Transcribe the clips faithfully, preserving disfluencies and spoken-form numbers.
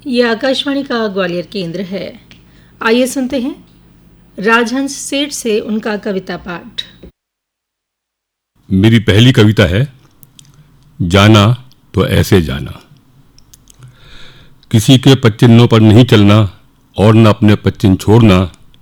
ये आकाशवाणी का ग्वालियर केंद्र है। आइए सुनते हैं राजहंस सेठ से उनका कविता पाठ। मेरी पहली कविता है जाना तो ऐसे जाना। किसी के पच्चिन्नों पर नहीं चलना और न अपने पच्चिन छोड़ना।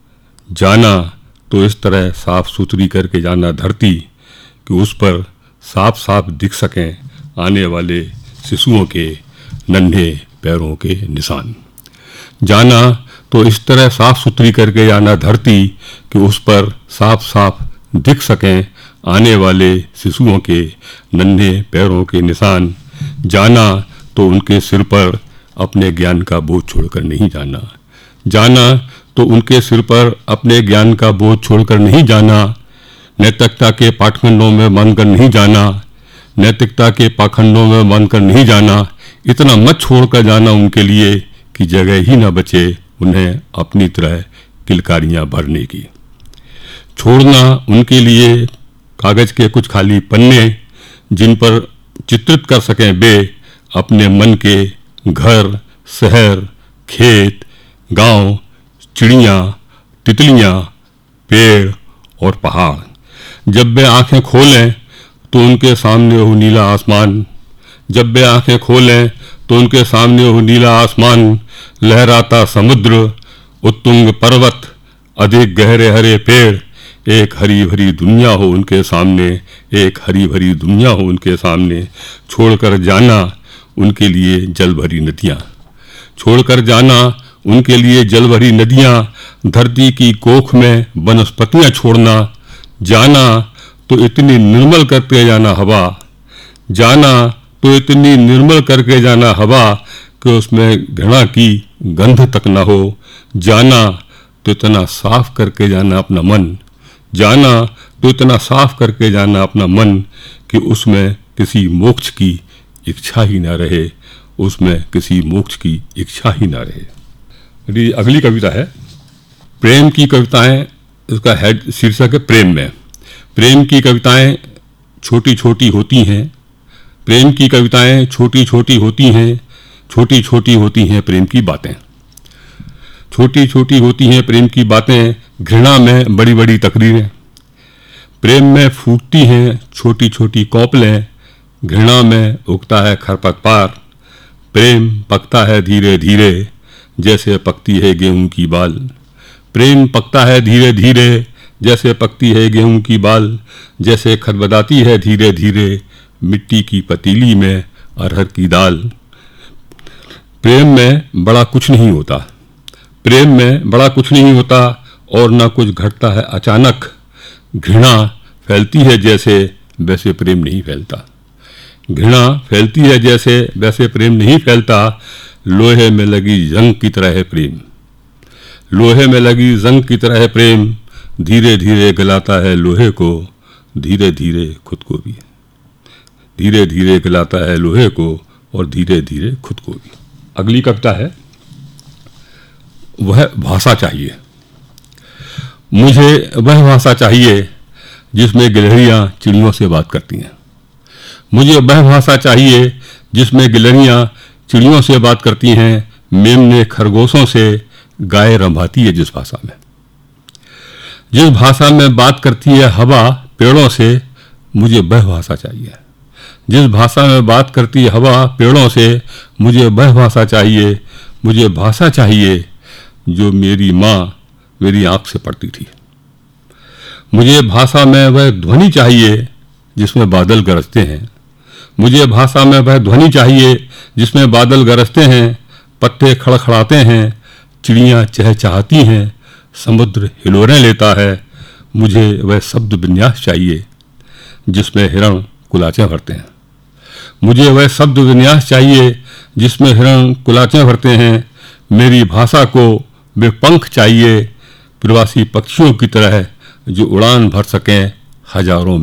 जाना तो इस तरह साफ सुथरी करके जाना धरती कि उस पर साफ साफ दिख सकें आने वाले शिशुओं के नन्हे पैरों के निशान। जाना तो इस तरह साफ सुथरी करके जाना धरती कि उस पर साफ साफ दिख सकें आने वाले शिशुओं के नन्हे पैरों के निशान। जाना तो उनके सिर पर अपने ज्ञान का बोझ छोड़कर नहीं जाना। जाना तो उनके सिर पर अपने ज्ञान का बोझ छोड़कर नहीं जाना। नैतिकता के पाखंडों में मानकर नहीं जाना। नैतिकता के पाखंडों में मानकर नहीं जाना। इतना मत छोड़कर जाना उनके लिए कि जगह ही न बचे उन्हें अपनी तरह किलकारियां भरने की। छोड़ना उनके लिए कागज के कुछ खाली पन्ने जिन पर चित्रित कर सकें वे अपने मन के घर, शहर, खेत, गांव, चिड़ियां, तितलियां, पेड़ और पहाड़। जब वे आंखें खोलें तो उनके सामने हो नीला आसमान। जब वे आंखें खोलें तो उनके सामने हो नीला आसमान, लहराता समुद्र, उत्तुंग पर्वत, अधिक गहरे हरे पेड़। एक हरी भरी दुनिया हो उनके सामने, एक हरी भरी दुनिया हो उनके सामने। छोड़कर जाना उनके लिए जल भरी नदियाँ। छोड़कर जाना उनके लिए जल भरी नदियाँ। धरती की कोख में वनस्पतियाँ छोड़ना। जाना तो इतनी निर्मल करके जाना हवा। जाना तो इतनी निर्मल करके जाना हवा कि उसमें घृणा की गंध तक न हो। जाना तो इतना साफ करके जाना अपना मन। जाना तो इतना साफ करके जाना अपना मन कि उसमें किसी मोक्ष की इच्छा ही ना रहे। उसमें किसी मोक्ष की इच्छा ही ना रहे। मेरी अगली कविता है प्रेम की कविताएं। इसका हेड शीर्षक है प्रेम में। प्रेम की कविताएं छोटी छोटी होती हैं। प्रेम की कविताएं छोटी छोटी होती हैं। छोटी छोटी होती हैं प्रेम की बातें। छोटी छोटी होती हैं प्रेम की बातें। घृणा में बड़ी बड़ी तकरीरें। प्रेम में फूटती हैं छोटी छोटी कौपलें। घृणा में उगता है खरपतवार। प्रेम पकता है धीरे धीरे जैसे पकती है गेहूं की बाल। प्रेम पकता है धीरे धीरे जैसे पकती है गेहूं की बाल। जैसे खदबदाती है धीरे धीरे मिट्टी की पतीली में अरहर की दाल। प्रेम में बड़ा कुछ नहीं होता। प्रेम में बड़ा कुछ नहीं होता और ना कुछ घटता है अचानक। घृणा फैलती है जैसे वैसे प्रेम नहीं फैलता। घृणा फैलती है जैसे वैसे प्रेम नहीं फैलता। लोहे में लगी जंग की तरह है प्रेम। लोहे में लगी जंग की तरह है प्रेम। धीरे धीरे गलाता है लोहे को, धीरे धीरे खुद को भी। धीरे धीरे गलाता है लोहे को और धीरे धीरे खुद को भी। अगली कविता है वह भाषा चाहिए। मुझे वह भाषा चाहिए जिसमें गिलहरियां चिड़ियों से बात करती हैं। मुझे वह भाषा चाहिए जिसमें गिलहरियां चिड़ियों से बात करती हैं। मेमने खरगोशों से गाय रंभाती है जिस भाषा में। जिस भाषा में बात करती है हवा पेड़ों से, मुझे वह भाषा चाहिए। जिस भाषा में बात करती है हवा पेड़ों से, मुझे वह भाषा चाहिए। मुझे भाषा चाहिए जो मेरी माँ मेरी आँख से पढ़ती थी। मुझे भाषा में वह ध्वनि चाहिए जिसमें बादल गरजते हैं। मुझे भाषा में वह ध्वनि चाहिए जिसमें बादल गरजते हैं, पत्ते खड़खड़ाते हैं, चिड़ियाँ चहचहाती हैं, समुद्र हिलोरें लेता है। मुझे वह शब्द विन्यास चाहिए जिसमें हिरण कुलाचें भरते हैं। मुझे वह शब्द विन्यास चाहिए जिसमें हिरण कुलाचें भरते हैं। मेरी भाषा को वे पंख चाहिए प्रवासी पक्षियों की तरह जो उड़ान भर सकें हजारों